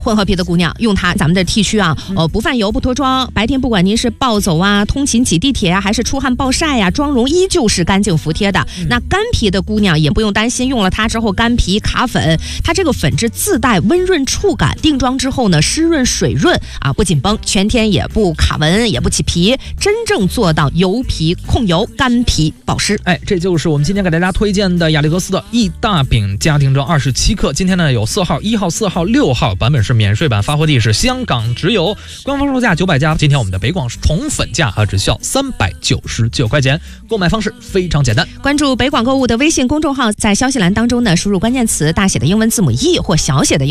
混合皮的姑娘用它，咱们的 T 恤啊，不泛油不脱妆，白天不管您是暴走啊、通勤挤地铁啊，还是出汗暴晒呀，妆容依旧是干净服帖的。那干皮的姑娘也不用担心用了它之后干皮卡粉，它这个粉质自带温润触感，定妆之后呢湿润水润啊，不紧绷，全天也不卡纹也不起皮，真正做到油皮控油，干皮保湿。 这就是我们今天给大家推荐的雅丽格斯的益大饼家庭装27克。今天呢有4号、1号、4号、6号版本是免税版，发货地是香港直邮，官方售价900加。今天我们的北广宠粉价只需要399块钱，购买方式非常简单。 关注北广购物的微信公众号，在消息栏当中呢输入关键词大写的英文字母 E 或小写的